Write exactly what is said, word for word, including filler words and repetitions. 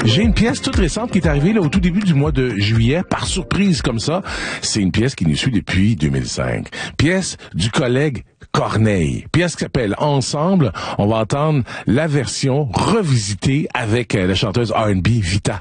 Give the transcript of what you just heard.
J'ai une pièce toute récente qui est arrivée là au tout début du mois de juillet, par surprise comme ça. C'est une pièce qui nous suit depuis deux mille cinq. Pièce du collègue Corneille. Pièce qui s'appelle Ensemble. On va entendre la version revisitée avec la chanteuse R and B Vita.